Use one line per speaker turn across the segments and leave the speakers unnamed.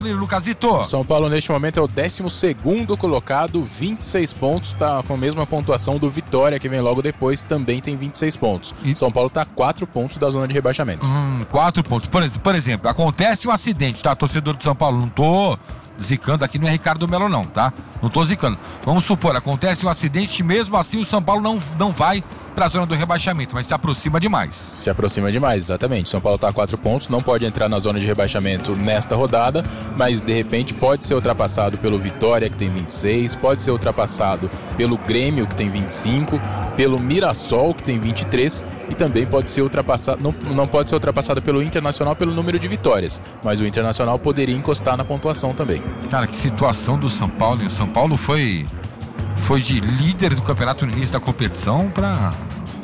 Lucasito.
São Paulo neste momento é o 12º colocado, 26 pontos, tá com a mesma pontuação do Vitória, que vem logo depois, também tem 26 pontos. São Paulo tá a 4 pontos da zona de rebaixamento.
4 pontos. Por exemplo, acontece um acidente, tá? Torcedor de São Paulo, não tô zicando aqui, não é Ricardo Melo não, tá? Não tô zicando. Vamos supor, acontece um acidente, mesmo assim o São Paulo não vai para a zona do rebaixamento, mas se aproxima demais.
Se aproxima demais, exatamente. São Paulo está a 4 pontos, não pode entrar na zona de rebaixamento nesta rodada, mas de repente pode ser ultrapassado pelo Vitória, que tem 26, pode ser ultrapassado pelo Grêmio, que tem 25, pelo Mirassol, que tem 23, e também pode ser ultrapassado, não pode ser ultrapassado pelo Internacional pelo número de vitórias, mas o Internacional poderia encostar na pontuação também.
Cara, que situação do São Paulo, hein? O São Paulo foi de líder do campeonato no início da competição para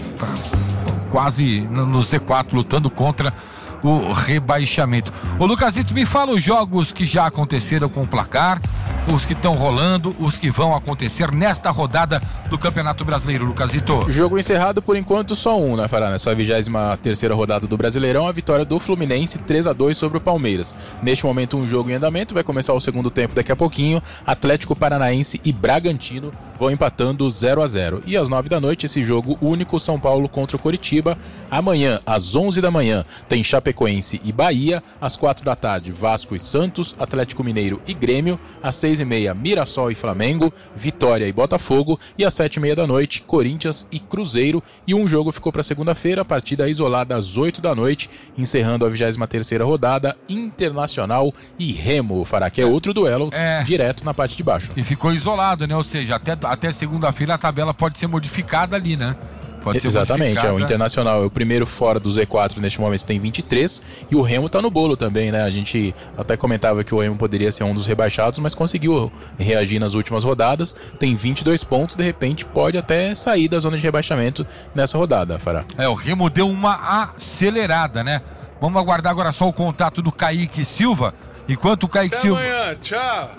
quase no Z4, lutando contra o rebaixamento. Ô Lucasito, me fala os jogos que já aconteceram com o placar, os que estão rolando, os que vão acontecer nesta rodada do Campeonato Brasileiro, Lucasito.
Jogo encerrado por enquanto só um, né, Fará? Nessa 23ª rodada do Brasileirão, a vitória do Fluminense 3-2 sobre o Palmeiras. Neste momento um jogo em andamento, vai começar o segundo tempo daqui a pouquinho. Atlético Paranaense e Bragantino vão empatando 0-0. E às 9 da noite esse jogo único, São Paulo contra o Coritiba. Amanhã às 11 da manhã tem Chapecoense e Bahia. Às 4 da tarde Vasco e Santos, Atlético Mineiro e Grêmio. Às 6h30 Mirassol e Flamengo, Vitória e Botafogo. E às 7h30 da noite Corinthians e Cruzeiro. E um jogo ficou para segunda-feira, partida isolada às 8 da noite, encerrando a 23ª rodada, Internacional e Remo, Fará, que é outro duelo direto na parte de baixo.
E ficou isolado, né? Ou seja, até segunda-feira a tabela pode ser modificada ali, né?
Exatamente, o Internacional é o primeiro fora do Z4 neste momento, tem 23, e o Remo tá no bolo também, né? A gente até comentava que o Remo poderia ser um dos rebaixados, mas conseguiu reagir nas últimas rodadas, tem 22 pontos, de repente pode até sair da zona de rebaixamento nessa rodada, Fará.
O Remo deu uma acelerada, né? Vamos aguardar agora só o contato do Kaique Silva, enquanto o Kaique Silva...
Até amanhã, tchau!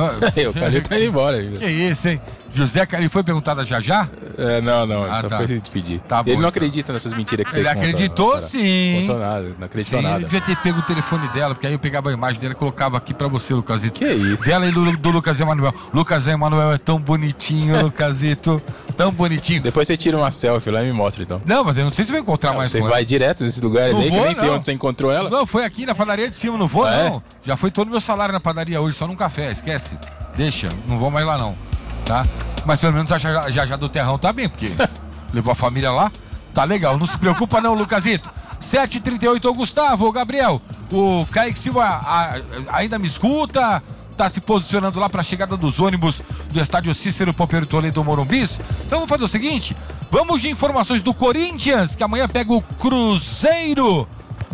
O Kaique tá indo embora ainda.
Que isso, hein? José, ele foi perguntado já?
Não, ele só foi se despedir.
Tá bom,
ele não acredita nessas mentiras que você conta.
Ele acreditou sim.
Não contou nada, não acreditou nada.
Ele devia ter pego o telefone dela, porque aí eu pegava a imagem dela e colocava aqui pra você, Lucasito.
Que isso?
Dela e do Lucas Emanuel. Lucas Emanuel é tão bonitinho, Lucasito. Tão bonitinho.
Depois você tira uma selfie lá e me mostra, então.
Não, mas eu não sei se vai encontrar mais
com ela. Você vai direto nesses lugares aí, que nem sei onde você encontrou ela.
Não, foi aqui na padaria de cima, não vou não. Já foi todo o meu salário na padaria hoje, só num café, esquece. Deixa, não vou mais lá não, tá? Mas pelo menos já do terrão tá bem, porque levou a família lá, tá legal. Não se preocupa não, Lucasito. 7h38, ô Gustavo, ô Gabriel, o Kaique Silva ainda me escuta, tá se posicionando lá pra chegada dos ônibus do estádio Cícero Pompeu Toledo do Morumbis. Então vamos fazer o seguinte, vamos de informações do Corinthians, que amanhã pega o Cruzeiro.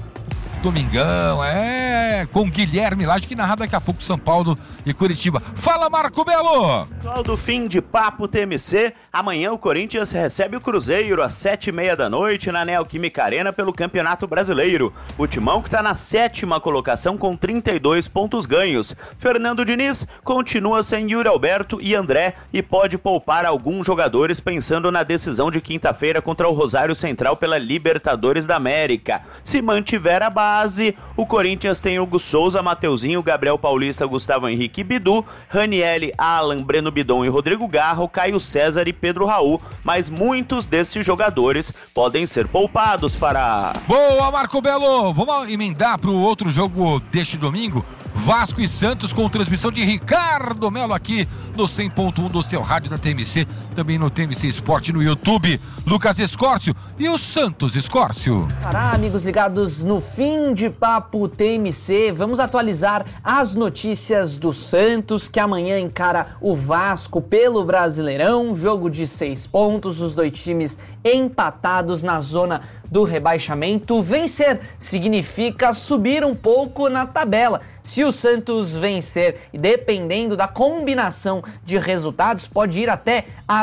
Domingão, com Guilherme Lage, que narra daqui a pouco São Paulo e Curitiba. Fala, Marco Belo!
Pessoal do Fim de Papo TMC, amanhã o Corinthians recebe o Cruzeiro às 7h30 da noite na Neoquímica Arena pelo Campeonato Brasileiro. O Timão que está na 7ª colocação com 32 pontos ganhos. Fernando Diniz continua sem Yuri Alberto e André e pode poupar alguns jogadores pensando na decisão de quinta-feira contra o Rosário Central pela Libertadores da América. Se mantiver a base, o Corinthians tem Hugo Souza, Mateuzinho, Gabriel Paulista, Gustavo Henrique e Bidu, Ranielli, Alan, Breno Bidon e Rodrigo Garro, Caio César e Pedro Raul, mas muitos desses jogadores podem ser poupados para...
Boa, Marco Belo! Vamos emendar para o outro jogo deste domingo? Vasco e Santos com transmissão de Ricardo Melo aqui no 100.1 do seu rádio da TMC, também no TMC Esporte no YouTube. Lucas Escórcio e o Santos Escórcio.
Pará, amigos ligados no Fim de Papo TMC, vamos atualizar as notícias do Santos, que amanhã encara o Vasco pelo Brasileirão, jogo de 6 pontos, os dois times empatados na zona do rebaixamento. Vencer significa subir um pouco na tabela. Se o Santos vencer, e dependendo da combinação de resultados, pode ir até a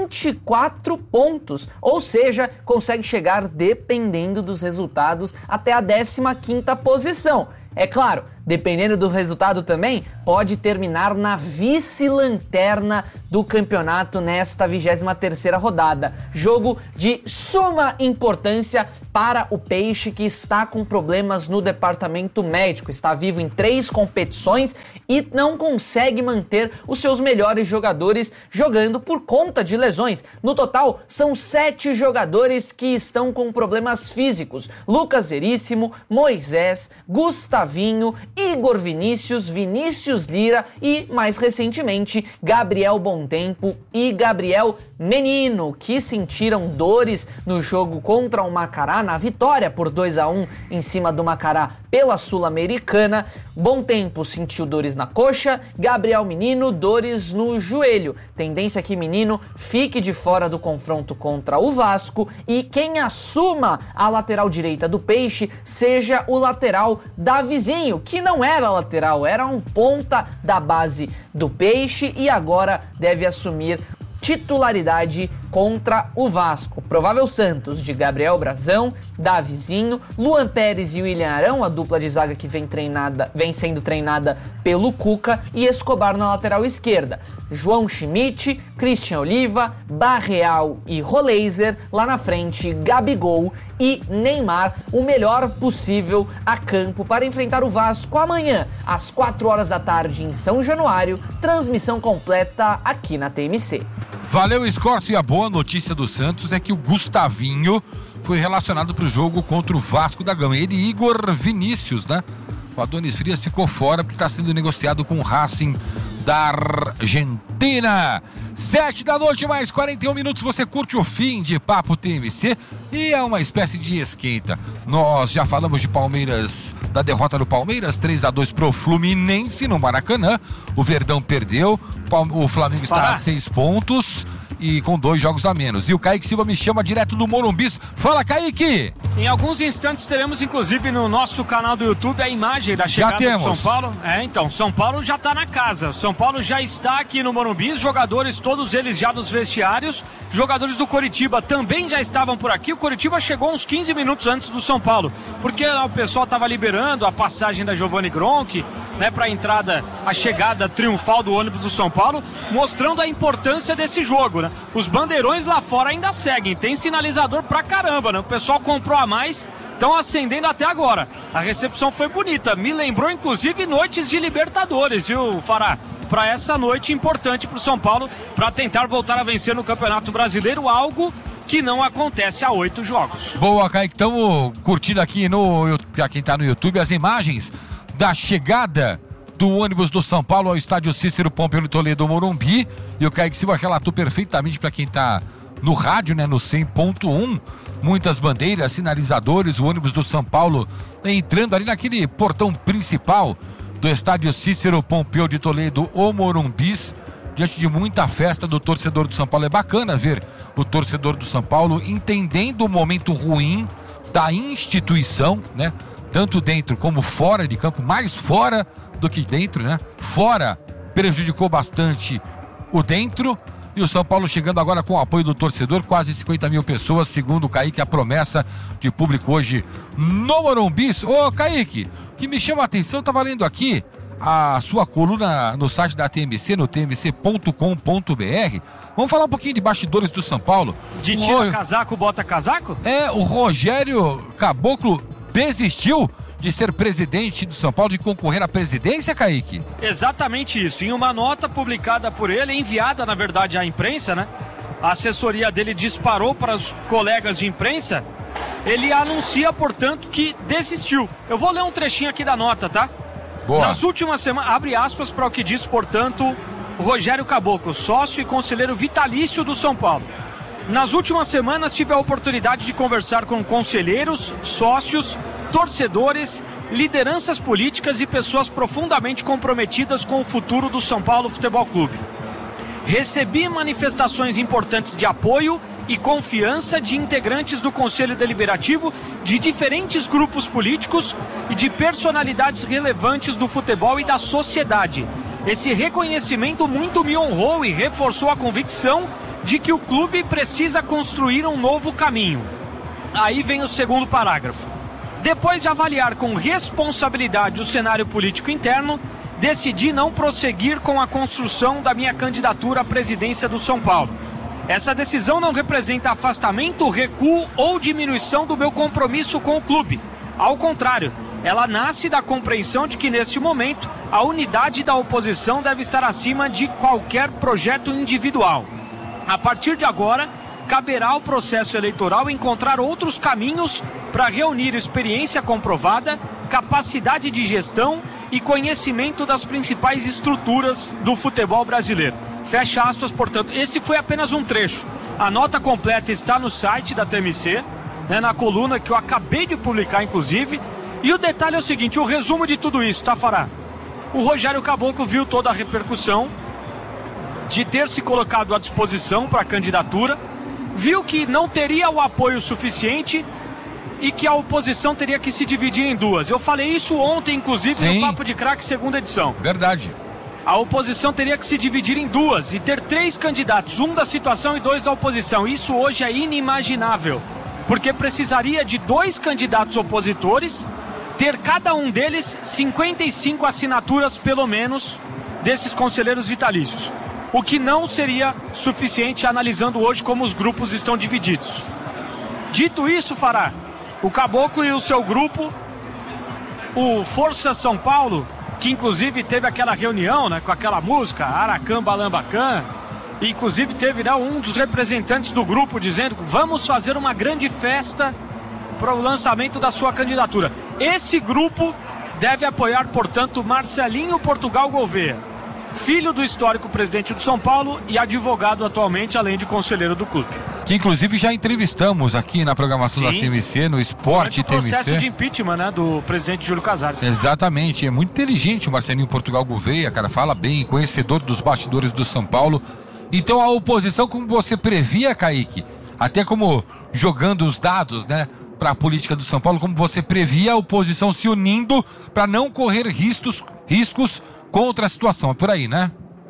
24 pontos, ou seja, consegue chegar, dependendo dos resultados, até a 15ª posição. É claro, dependendo do resultado também, pode terminar na vice-lanterna do campeonato nesta 23ª rodada. Jogo de suma importância para o Peixe, que está com problemas no departamento médico, está vivo em 3 competições e não consegue manter os seus melhores jogadores jogando por conta de lesões. No total, são 7 jogadores que estão com problemas físicos: Lucas Veríssimo, Moisés, Gustavinho, Igor Vinícius, Vinícius Lira e, mais recentemente, Gabriel Bontempo e Gabriel Menino, que sentiram dores no jogo contra o Macará, na vitória por 2-1 em cima do Macará pela Sul-Americana. Bontempo sentiu dores na coxa, Gabriel Menino dores no joelho. Tendência que Menino fique de fora do confronto contra o Vasco e quem assuma a lateral direita do Peixe seja o lateral Davizinho, que não era lateral, era um ponta da base do Peixe e agora deve assumir titularidade contra o Vasco. Provável Santos de Gabriel Brazão, Davizinho, Luan Pérez e William Arão, a dupla de zaga que vem sendo treinada pelo Cuca, e Escobar na lateral esquerda. João Schmidt, Christian Oliva, Barreal e Roleiser, lá na frente Gabigol e Neymar, o melhor possível a campo para enfrentar o Vasco amanhã, às 4 horas da tarde em São Januário, transmissão completa aqui na TMC.
Valeu, Escorcio, e a boa notícia do Santos é que o Gustavinho foi relacionado para o jogo contra o Vasco da Gama. Ele e Igor Vinícius, né? O Adonis Frias ficou fora porque está sendo negociado com o Racing da Argentina. 7 da noite, mais 41 minutos, você curte o fim de Papo TMC e é uma espécie de esquenta. Nós já falamos de Palmeiras, da derrota do Palmeiras, 3-2 pro Fluminense no Maracanã. O Verdão perdeu, o Flamengo está a 6 pontos e com 2 jogos a menos. E o Kaique Silva me chama direto do Morumbi. Fala, Kaique!
Em alguns instantes teremos, inclusive, no nosso canal do YouTube a imagem da chegada do São Paulo. Então, São Paulo já está na casa. São Paulo já está aqui no Morumbi. Os jogadores, todos eles já nos vestiários. Jogadores do Coritiba também já estavam por aqui. O Coritiba chegou uns 15 minutos antes do São Paulo, porque o pessoal estava liberando a passagem da Giovanni Gronchi, né, para a entrada, a chegada triunfal do ônibus do São Paulo, mostrando a importância desse jogo, né? Os bandeirões lá fora ainda seguem, tem sinalizador pra caramba, né? O pessoal comprou a mais, estão acendendo até agora. A recepção foi bonita, me lembrou inclusive noites de Libertadores, viu, Fará? Para essa noite importante pro São Paulo, para tentar voltar a vencer no Campeonato Brasileiro, algo que não acontece há 8 jogos.
Boa, Kaique, estamos curtindo aqui pra quem tá no YouTube, as imagens da chegada do ônibus do São Paulo ao estádio Cícero Pompeu de Toledo, Morumbi. E o Kaique Silva relatou perfeitamente para quem tá no rádio, né, no 100.1, muitas bandeiras, sinalizadores, o ônibus do São Paulo entrando ali naquele portão principal do estádio Cícero Pompeu de Toledo, o Morumbi, diante de muita festa do torcedor do São Paulo. É bacana ver o torcedor do São Paulo entendendo o momento ruim da instituição, né? Tanto dentro como fora de campo, mais fora do que dentro, né? Fora prejudicou bastante o dentro, e o São Paulo chegando agora com o apoio do torcedor, quase 50 mil pessoas, segundo o Kaique, a promessa de público hoje no Morumbi. Ô, Kaique, que me chama a atenção, tá valendo aqui a sua coluna no site da TMC, no tmc.com.br. Vamos falar um pouquinho de bastidores do São Paulo.
De tira casaco, bota casaco?
O Rogério Caboclo desistiu de ser presidente do São Paulo, de concorrer à presidência, Kaique?
Exatamente isso. Em uma nota publicada por ele, enviada, na verdade, à imprensa, né? A assessoria dele disparou para os colegas de imprensa. Ele anuncia, portanto, que desistiu. Eu vou ler um trechinho aqui da nota, tá?
Boa.
Nas últimas semanas, abre aspas para o que diz, portanto, o Rogério Caboclo, sócio e conselheiro vitalício do São Paulo. Nas últimas semanas tive a oportunidade de conversar com conselheiros, sócios, torcedores, lideranças políticas e pessoas profundamente comprometidas com o futuro do São Paulo Futebol Clube. Recebi manifestações importantes de apoio e confiança de integrantes do Conselho Deliberativo, de diferentes grupos políticos e de personalidades relevantes do futebol e da sociedade. Esse reconhecimento muito me honrou e reforçou a convicção de que o clube precisa construir um novo caminho. Aí vem o segundo parágrafo. Depois de avaliar com responsabilidade o cenário político interno, decidi não prosseguir com a construção da minha candidatura à presidência do São Paulo. Essa decisão não representa afastamento, recuo ou diminuição do meu compromisso com o clube. Ao contrário, ela nasce da compreensão de que, neste momento, a unidade da oposição deve estar acima de qualquer projeto individual. A partir de agora, caberá ao processo eleitoral encontrar outros caminhos para reunir experiência comprovada, capacidade de gestão e conhecimento das principais estruturas do futebol brasileiro. Fecha aspas, portanto, esse foi apenas um trecho. A nota completa está no site da TMC, na coluna que eu acabei de publicar, inclusive. E o detalhe é o seguinte, o resumo de tudo isso, tá, Fará? O Rogério Caboclo viu toda a repercussão de ter se colocado à disposição para a candidatura, viu que não teria o apoio suficiente e que a oposição teria que se dividir em duas. Eu falei isso ontem, inclusive, no Papo de Craque, segunda edição.
Verdade.
A oposição teria que se dividir em duas e ter 3 candidatos, um da situação e 2 da oposição. Isso hoje é inimaginável, porque precisaria de 2 candidatos opositores, ter cada um deles 55 assinaturas, pelo menos, desses conselheiros vitalícios. O que não seria suficiente, analisando hoje como os grupos estão divididos. Dito isso, Fará, o Caboclo e o seu grupo, o Força São Paulo, que inclusive teve aquela reunião, com aquela música, Aracan Balambacan, e inclusive teve um dos representantes do grupo dizendo: vamos fazer uma grande festa para o lançamento da sua candidatura. Esse grupo deve apoiar, portanto, Marcelinho Portugal Gouveia, filho do histórico presidente do São Paulo e advogado atualmente, além de conselheiro do clube.
Que inclusive já entrevistamos aqui na programação da TMC, no Esporte TMC. O
processo de impeachment, do presidente Júlio Casares.
Exatamente, é muito inteligente o Marcelinho Portugal Gouveia, cara, fala bem, conhecedor dos bastidores do São Paulo. Então a oposição, como você previa, Kaique, até como jogando os dados, para a política do São Paulo, como você previa, a oposição se unindo para não correr riscos contra a situação. É por aí, né?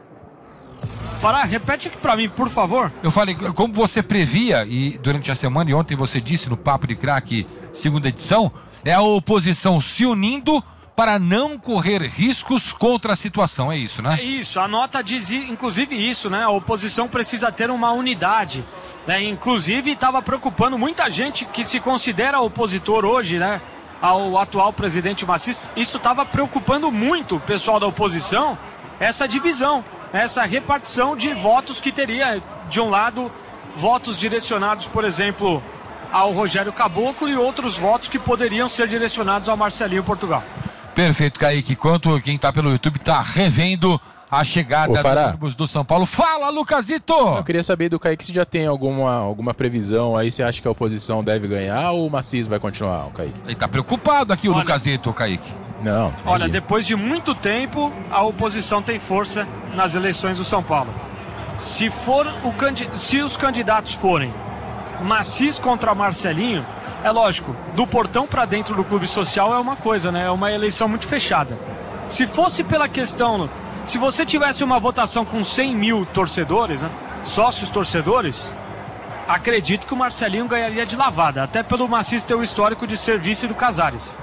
Fará, repete aqui pra mim, por favor.
Eu falei, como você previa, e durante a semana, e ontem você disse no Papo de Craque, segunda edição, é a oposição se unindo para não correr riscos contra a situação, é isso, né?
É isso, a nota diz inclusive isso, a oposição precisa ter uma unidade, inclusive estava preocupando muita gente que se considera opositor hoje, ao atual presidente Maciz. Isso estava preocupando muito o pessoal da oposição, essa divisão, essa repartição de votos que teria, de um lado, votos direcionados, por exemplo, ao Rogério Caboclo e outros votos que poderiam ser direcionados ao Marcelinho Portugal.
Perfeito, Kaique. Enquanto quem está pelo YouTube está revendo a chegada dos ônibus do São Paulo. Fala, Lucasito!
Eu queria saber do Kaique se já tem alguma previsão aí, você acha que a oposição deve ganhar ou o Maciz vai continuar, Kaique?
Ele está preocupado aqui, o Lucasito, Kaique.
Não.
Olha, depois de muito tempo, a oposição tem força nas eleições do São Paulo. Se os candidatos forem Maciz contra Marcelinho, é lógico, do portão para dentro do clube social é uma coisa, é uma eleição muito fechada. Se fosse pela questão, se você tivesse uma votação com 100 mil torcedores, sócios torcedores, acredito que o Marcelinho ganharia de lavada, até pelo Maciz ter o histórico de ser vice do Casares.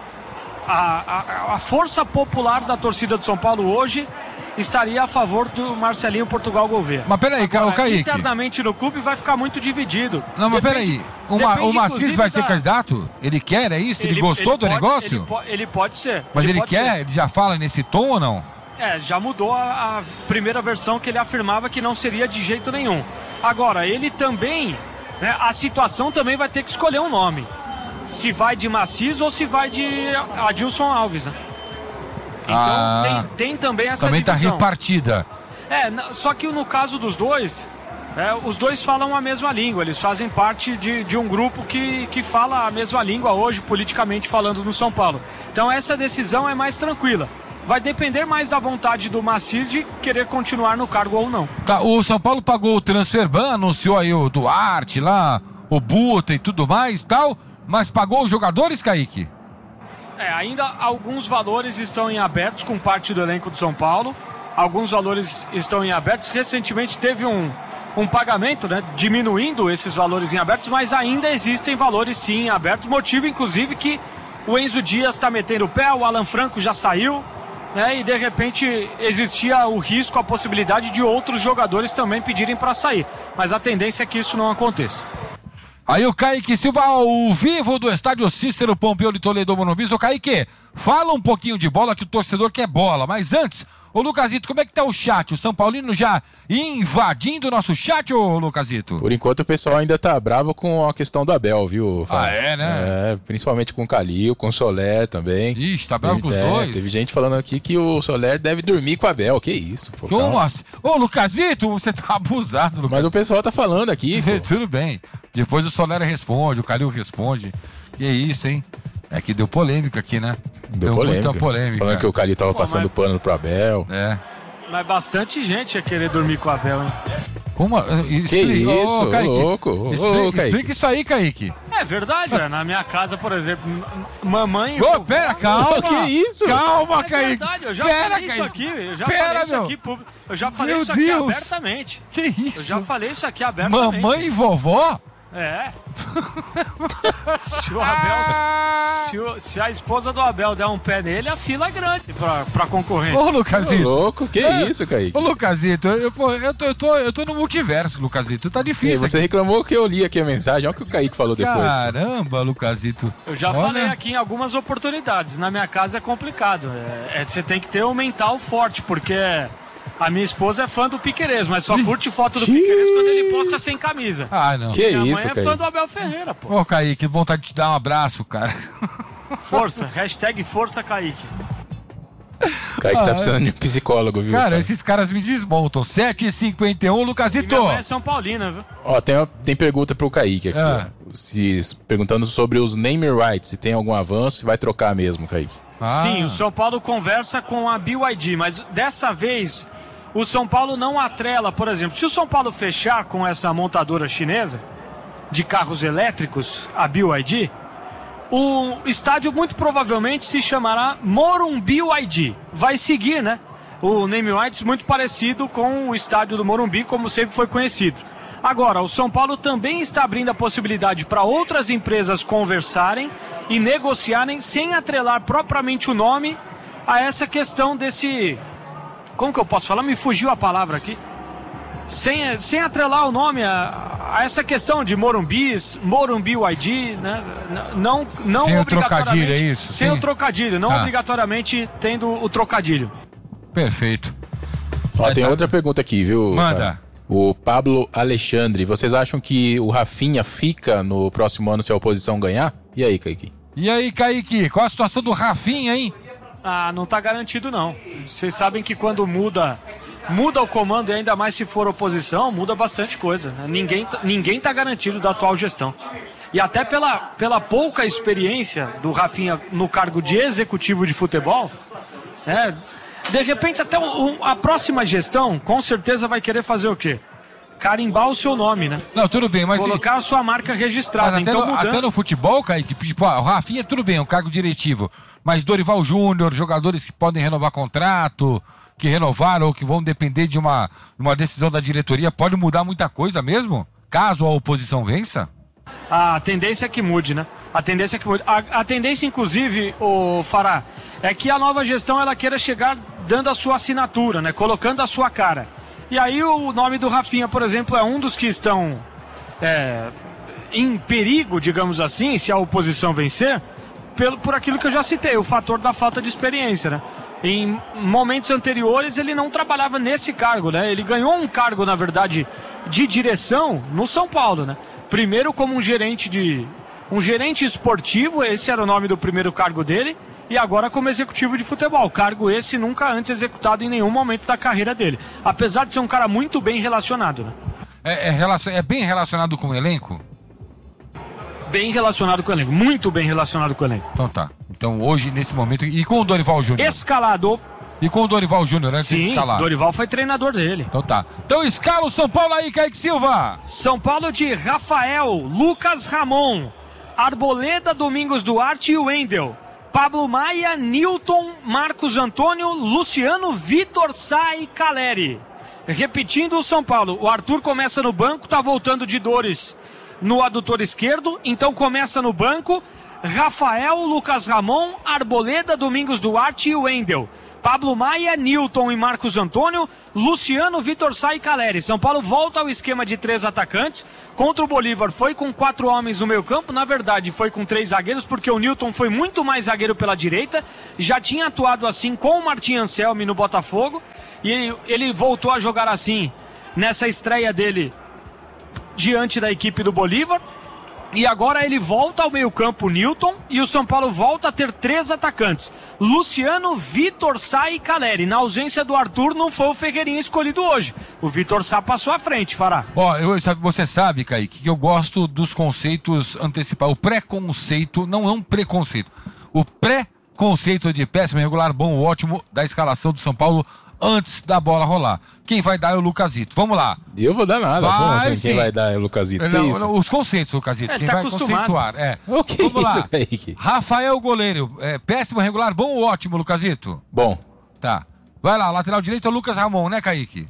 A força popular da torcida do São Paulo hoje estaria a favor do Marcelinho Portugal Gouveia.
Mas peraí, Kaique,
internamente no clube vai ficar muito dividido.
Não, mas peraí, o Maciz vai ser candidato? Ele quer, é isso? Ele gostou do negócio?
Ele pode ser.
Mas ele quer? Ele já fala nesse tom ou não?
Já mudou a primeira versão, que ele afirmava que não seria de jeito nenhum. Agora, ele também, a situação também vai ter que escolher um nome. Se vai de Maciz ou se vai de Adilson Alves, Então tem também essa
também
divisão.
Tá repartida.
Só que no caso dos dois, os dois falam a mesma língua. Eles fazem parte de um grupo que fala a mesma língua hoje, politicamente falando, no São Paulo. Então essa decisão é mais tranquila. Vai depender mais da vontade do Maciz de querer continuar no cargo ou não.
Tá, o São Paulo pagou o Transferban, anunciou aí o Duarte lá, o Buta e tudo mais e tal, mas pagou os jogadores, Kaique?
Ainda alguns valores estão em abertos com parte do elenco do São Paulo. Alguns valores estão em abertos. Recentemente teve um pagamento, diminuindo esses valores em abertos, mas ainda existem valores sim em abertos. Motivo, inclusive, que o Enzo Dias está metendo o pé, o Alan Franco já saiu, né? E de repente existia o risco, a possibilidade de outros jogadores também pedirem para sair. Mas a tendência é que isso não aconteça.
Aí o Kaique Silva, ao vivo do estádio Cícero Pompeu de Toledo, Morumbi. Ô Kaique, fala um pouquinho de bola que o torcedor quer bola, mas antes, ô Lucasito, como é que tá o chat? O São Paulino já invadindo o nosso chat, ô Lucasito?
Por enquanto o pessoal ainda tá bravo com a questão do Abel, viu?
É, né?
É, principalmente com o Calil, com o Soler também.
Ixi, tá bravo com os dois?
Teve gente falando aqui que o Soler deve dormir com o Abel, que isso? Pô,
como assim? Ô Lucasito, você tá abusado, Lucasito.
Mas o pessoal tá falando aqui,
Tudo bem. Depois o Soler responde, o Calil responde. Que isso, hein? É que deu polêmica aqui, né?
Deu polêmica.
Muita polêmica.
Falando que o Calil tava passando pano pro Abel.
É.
Mas bastante gente ia querer dormir com o Abel, hein?
Como?
Que isso,
Kaique.
louco.
Explica isso aí, Kaique.
É verdade, na minha casa, por exemplo, mamãe...
Pera, calma.
Que isso?
Calma,
É
Kaique.
verdade, eu já
Pera,
falei isso
Kaique.
aqui, eu já
Pera,
falei isso
meu.
aqui, eu já falei
Meu
isso aqui
Deus.
abertamente.
Que isso?
Eu já falei isso aqui abertamente.
Mamãe e vovó?
É. Se o Abel, se a esposa do Abel der um pé nele, a fila é grande pra concorrência.
Ô, Lucasito.
Louco, que isso, Kaique?
Ô, Lucasito, eu tô no multiverso, Lucasito. Tá
E
difícil.
você reclamou que eu li aqui a mensagem. Olha o que o Kaique falou depois.
Caramba, Lucasito.
Eu já falei aqui em algumas oportunidades. Na minha casa é complicado. Você tem que ter um mental forte, porque a minha esposa é fã do Piquerez, mas só curte foto do Piquerez quando ele posta sem camisa.
Ah, não.
Que
Minha
isso,
mãe é
Kaique?
fã do Abel Ferreira, pô.
Ô, Kaique, vontade de te dar um abraço, cara.
Força, hashtag Força Kaique.
Kaique tá precisando de um psicólogo, viu?
Cara, esses caras me desmontam. 7h51,
E
Lucasito.
minha mãe é São Paulina, viu?
Ó, tem pergunta pro Kaique aqui.
Ah.
ó. Perguntando sobre os name rights, se tem algum avanço, se vai trocar mesmo, Kaique.
Sim, o São Paulo conversa com a BYD, mas dessa vez o São Paulo não atrela, por exemplo, se o São Paulo fechar com essa montadora chinesa de carros elétricos, a BYD, o estádio muito provavelmente se chamará Morumbi ID. Vai seguir, né? O name rights muito parecido com o estádio do Morumbi, como sempre foi conhecido. Agora, o São Paulo também está abrindo a possibilidade para outras empresas conversarem e negociarem sem atrelar propriamente o nome a essa questão desse... Como que eu posso falar? Me fugiu a palavra aqui. Sem atrelar o nome a essa questão de Morumbi ID, né? Não
sem o trocadilho, é isso?
Sem o trocadilho, não obrigatoriamente tendo o trocadilho.
Perfeito.
Ó, tem outra pergunta aqui, viu?
Manda.
Cara? O Pablo Alexandre, vocês acham que o Rafinha fica no próximo ano se a oposição ganhar? E aí, Kaique?
E aí, Kaique, qual a situação do Rafinha, hein?
Ah, não tá garantido não. Vocês sabem que quando muda o comando, e ainda mais se for oposição, muda bastante coisa. Ninguém tá garantido da atual gestão. E até pela pouca experiência do Rafinha no cargo de executivo de futebol, de repente até a próxima gestão com certeza vai querer fazer o quê? Carimbar o seu nome, né?
Não, tudo bem, mas...
Colocar a sua marca registrada.
Mas até no futebol, Kaique, tipo, o Rafinha tudo bem, é um cargo diretivo. Mas Dorival Júnior, jogadores que podem renovar contrato, que renovaram ou que vão depender de uma decisão da diretoria, pode mudar muita coisa mesmo? Caso a oposição vença?
A tendência é que mude, né? A tendência é que mude. A tendência, inclusive, o Fará, é que a nova gestão ela queira chegar dando a sua assinatura, né? Colocando a sua cara. E aí o nome do Rafinha, por exemplo, é um dos que estão em perigo, digamos assim, se a oposição vencer, por aquilo que eu já citei, o fator da falta de experiência, né? Em momentos anteriores ele não trabalhava nesse cargo, né? Ele ganhou um cargo, na verdade, de direção no São Paulo, né? Primeiro como um gerente esportivo, esse era o nome do primeiro cargo dele, e agora como executivo de futebol, cargo esse nunca antes executado em nenhum momento da carreira dele, apesar de ser um cara muito bem relacionado, né?
É bem relacionado com o elenco?
Bem relacionado com o elenco, muito bem relacionado com o elenco.
Então tá. Então hoje, nesse momento, e com o Dorival Júnior?
Escalado.
E com o Dorival Júnior, antes de escalar?
Sim, Dorival foi treinador dele.
Então tá. Então escala o São Paulo aí, Kaique Silva.
São Paulo de Rafael, Lucas Ramon, Arboleda, Domingos Duarte e Wendel. Pablo Maia, Newton, Marcos Antônio, Luciano, Vitor Sá e Caleri. Repetindo o São Paulo, o Arthur começa no banco, tá voltando de dores no adutor esquerdo, então começa no banco. Rafael, Lucas Ramon, Arboleda, Domingos Duarte e Wendel. Pablo Maia, Newton e Marcos Antônio, Luciano, Vitor Sá e Caleri. São Paulo volta ao esquema de 3 atacantes. Contra o Bolívar foi com 4 homens no meio campo. Na verdade foi com 3 zagueiros, porque o Newton foi muito mais zagueiro pela direita. Já tinha atuado assim com o Martim Anselmi no Botafogo. E ele voltou a jogar assim nessa estreia dele diante da equipe do Bolívar. E agora ele volta ao meio-campo, Newton, e o São Paulo volta a ter 3 atacantes. Luciano, Vitor Sá e Caleri. Na ausência do Arthur, não foi o Ferreirinha escolhido hoje. O Vitor Sá passou à frente, Fará.
Você sabe, Kaique, que eu gosto dos conceitos antecipados. O pré-conceito não é um preconceito. O pré-conceito de péssimo, regular, bom, ótimo da escalação do São Paulo antes da bola rolar. Quem vai dar é o Lucazito. Vamos lá.
Eu vou dar nada. Quem vai dar é o Lucazito.
Não, os conceitos, Lucazito. Quem vai conceituar.
O que
Vamos lá.
Isso, Kaique?
Rafael, goleiro. Péssimo, regular, bom ou ótimo, Lucazito?
Bom.
Tá. Vai lá, lateral direito é o Lucas Ramon, né, Kaique?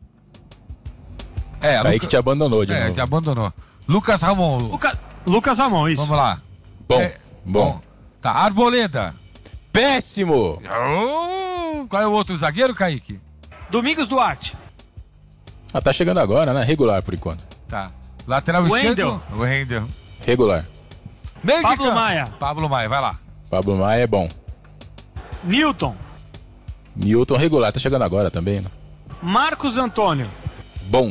Kaique te abandonou de novo.
Te abandonou. Lucas Ramon.
Lucas Ramon, isso.
Vamos lá.
Bom.
Tá, Arboleda.
Péssimo.
Qual é o outro zagueiro, Kaique?
Domingos Duarte.
Tá chegando agora, né? Regular por enquanto.
Tá. Lateral esquerdo? Wendel.
Regular.
Meio
Pablo
de campo.
Maia.
Pablo Maia, vai lá.
Pablo Maia é bom.
Newton.
Regular, tá chegando agora também, né?
Marcos Antônio.
Bom.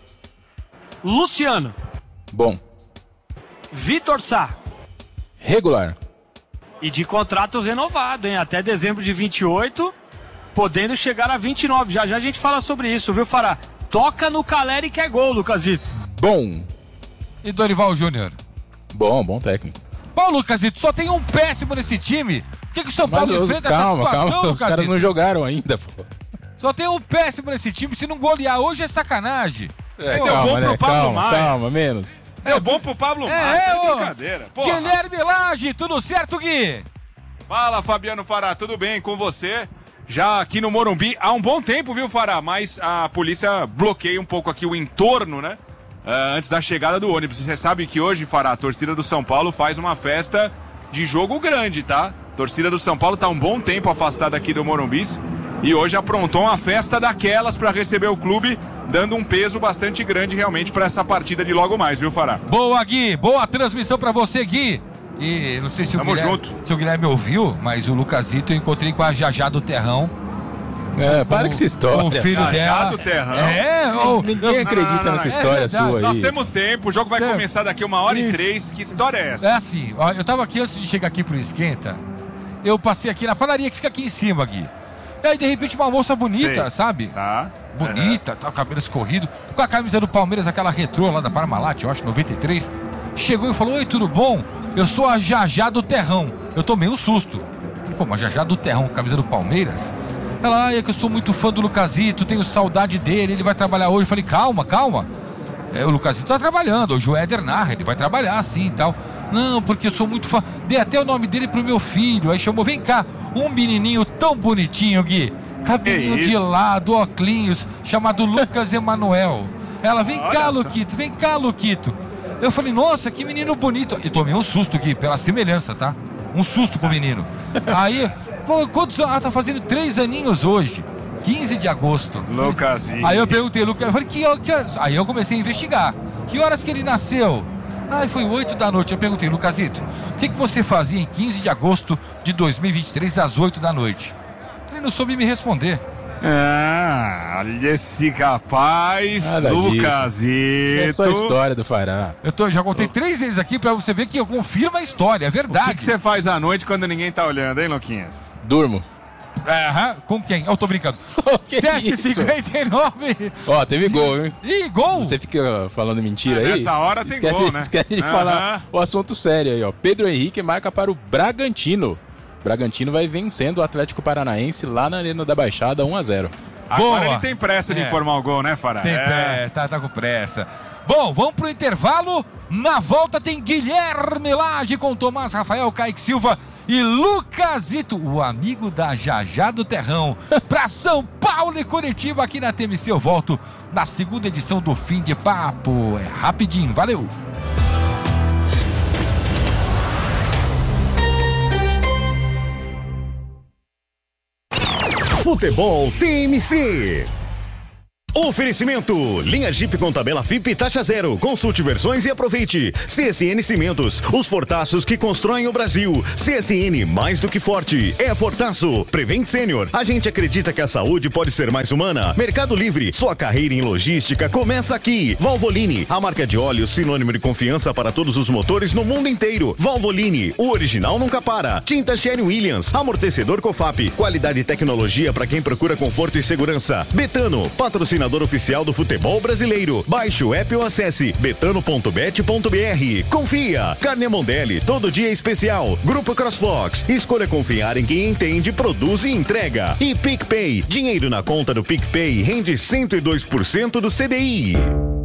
Luciano.
Bom.
Vitor Sá.
Regular.
E de contrato renovado, hein? Até dezembro de 28, podendo chegar a 29. Já a gente fala sobre isso, viu, Fará? Toca no Caleri que é gol, Lucazito.
Bom.
E Dorival Júnior?
Bom técnico.
Bom, Lucazito, só tem um péssimo nesse time. Por que o São Paulo enfrenta essa situação, Lucazito?
Os caras não jogaram ainda, pô.
Só tem um péssimo nesse time. Se não golear hoje é sacanagem.
Calma, menos.
É bom pro Pablo Maia, brincadeira. Porra.
Guilherme Lage, tudo certo, Gui?
Fala, Fabiano Fará, tudo bem com você? Já aqui no Morumbi há um bom tempo, viu, Fará? Mas a polícia bloqueia um pouco aqui o entorno, né? Antes da chegada do ônibus. Você sabe que hoje, Fará, a torcida do São Paulo faz uma festa de jogo grande, tá? A torcida do São Paulo tá um bom tempo afastada aqui do Morumbi. E hoje aprontou uma festa daquelas para receber o clube, dando um peso bastante grande realmente para essa partida de logo mais, viu, Fará?
Boa, Gui. Boa transmissão para você, Gui. E não sei se o Guilherme ouviu, mas o Lucazito eu encontrei com a Jajá do Terrão.
Para com essa história.
O filho
Jajá
dela.
do Terrão.
Ninguém acredita nessa história sua aí.
Nós temos tempo, o jogo vai começar daqui 1h03. Que história é essa?
É assim, ó, eu tava aqui antes de chegar aqui pro Esquenta, eu passei aqui na padaria que fica aqui em cima, Gui. E aí, de repente, uma moça bonita, sabe?
Tá.
Bonita, tá, o cabelo escorrido, com a camisa do Palmeiras, aquela retrô lá da Parmalat, eu acho, 93. Chegou e falou: oi, tudo bom? Eu sou a Jajá do Terrão. Eu tomei um susto. Pô, mas Jajá do Terrão, camisa do Palmeiras? Ela, é que eu sou muito fã do Lucazito, tenho saudade dele, ele vai trabalhar hoje. Eu falei: calma. O Lucazito tá trabalhando, hoje o Éder narra, ele vai trabalhar assim e tal. Não, porque eu sou muito fã. Dei até o nome dele pro meu filho. Aí chamou: vem cá, um menininho tão bonitinho, Gui. Cabelinho de lado, óculos, chamado Lucas Emanuel. Ela: vem cá, Luquito. Eu falei: nossa, que menino bonito. E tomei um susto, Gui, pela semelhança, tá? Um susto com o menino. Aí, pô, quantos anos? Ela tá fazendo 3 aninhos hoje. 15 de agosto.
Lucasinho.
Aí eu perguntei, Lucas, eu falei: que horas? Aí eu comecei a investigar. Que horas que ele nasceu? Foi 8 da noite. Eu perguntei: Lucazito, o que você fazia em 15 de agosto de 2023 às 8 da noite? Ele não soube me responder.
Olha esse rapaz, Lucazito.
Isso é só a história do Fará.
Já contei 3 vezes aqui pra você ver que eu confirmo a história, é verdade.
O que você faz à noite quando ninguém tá olhando, hein, Luquinhas?
Durmo.
Com quem? Eu tô brincando. 7h59.
Ó, teve gol, hein?
Ih, gol!
Você fica falando mentira aí?
Nessa hora tem gol, né?
Esquece de falar o assunto sério aí, ó. Pedro Henrique marca para o Bragantino. Bragantino vai vencendo o Atlético Paranaense lá na Arena da Baixada, 1-0.
Agora ele tem pressa de informar o gol, né, Fará?
Tem pressa, tá com pressa. Bom, vamos pro intervalo. Na volta tem Guilherme Lage com Tomás Rafael, Kaique Silva e Lucazito, o amigo da Jajá do Terrão, pra São Paulo e Curitiba aqui na TMC. Eu volto na segunda edição do Fim de Papo. É rapidinho, valeu!
Futebol TMC. Oferecimento, linha Jeep com tabela FIP taxa zero, consulte versões e aproveite. CSN Cimentos, os fortaços que constroem o Brasil. CSN, mais do que forte, é Fortaço. Prevent Sênior, a gente acredita que a saúde pode ser mais humana. Mercado Livre, sua carreira em logística começa aqui. Valvoline, a marca de óleo sinônimo de confiança para todos os motores no mundo inteiro. Valvoline, o original nunca para. Tinta Sherwin-Williams, amortecedor Cofap, qualidade e tecnologia para quem procura conforto e segurança. Betano, patrocinador oficial do futebol brasileiro. Baixe o app ou acesse betano.bet.br. Confia. Carne Mondelli, todo dia especial. Grupo CrossFox. Escolha confiar em quem entende, produz e entrega. E PicPay. Dinheiro na conta do PicPay rende 102% do CDI.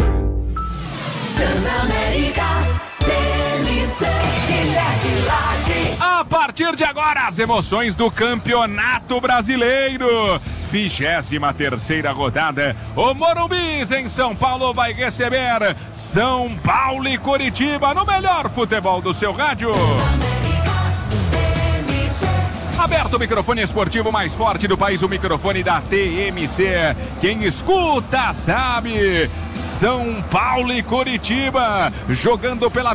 A partir de agora, as emoções do Campeonato Brasileiro. 23ª rodada. O Morumbi em São Paulo vai receber São Paulo e Coritiba no melhor futebol do seu rádio. Aberto o microfone esportivo mais forte do país, o microfone da TMC. Quem escuta sabe. São Paulo e Coritiba jogando pela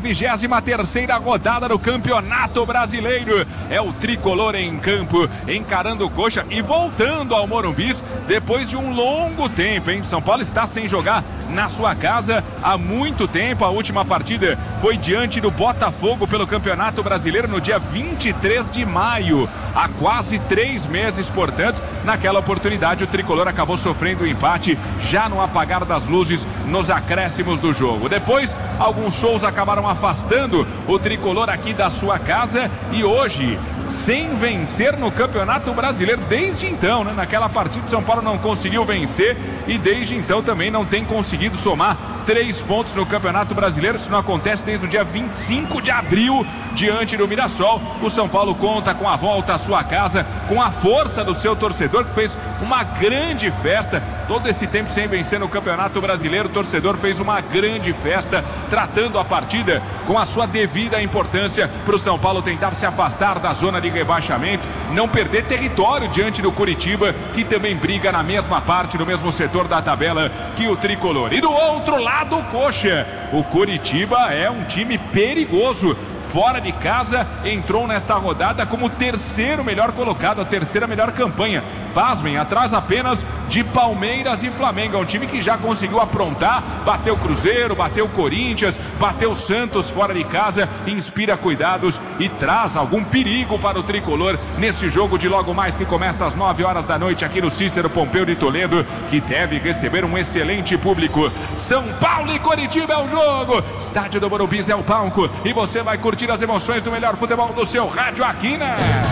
23ª rodada do Campeonato Brasileiro. É o tricolor em campo, encarando o Coxa e voltando ao Morumbi depois de um longo tempo, hein? São Paulo está sem jogar na sua casa há muito tempo. A última partida foi diante do Botafogo pelo Campeonato Brasileiro no dia 23 de maio. Há quase 3 meses, portanto, naquela oportunidade o tricolor acabou sofrendo o empate já no apagar das luzes nos acréscimos do jogo. Depois, alguns shows acabaram afastando o tricolor aqui da sua casa e hoje, sem vencer no Campeonato Brasileiro desde então, né? Naquela partida São Paulo não conseguiu vencer e desde então também não tem conseguido somar 3 pontos no Campeonato Brasileiro. Isso não acontece desde o dia 25 de abril diante do Mirassol. O São Paulo conta com a volta à sua casa, com a força do seu torcedor, que fez uma grande festa. Todo esse tempo sem vencer no Campeonato Brasileiro, o torcedor fez uma grande festa, tratando a partida com a sua devida importância para o São Paulo tentar se afastar da zona de rebaixamento, não perder território diante do Coritiba, que também briga na mesma parte, no mesmo setor da tabela que o tricolor. E do outro lado, o Coxa. O Coritiba é um time perigoso. Fora de casa, entrou nesta rodada como o 3º melhor colocado, a 3ª melhor campanha. Pasmem, atrás apenas de Palmeiras e Flamengo. É um time que já conseguiu aprontar, bateu Cruzeiro, bateu Corinthians, bateu Santos fora de casa, inspira cuidados e traz algum perigo para o tricolor nesse jogo de logo mais que começa às 9 horas da noite aqui no Cícero Pompeu de Toledo, que deve receber um excelente público. São Paulo e Coritiba é o jogo, estádio do Morumbi é o palco e você vai curtir as emoções do melhor futebol do seu rádio aqui, né?